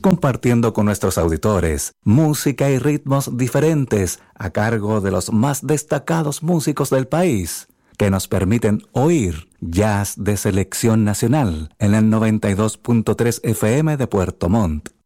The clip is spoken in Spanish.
compartiendo con nuestros auditores música y ritmos diferentes a cargo de los más destacados músicos del país, que nos permiten oír jazz de selección nacional en el 92.3 FM de Puerto Montt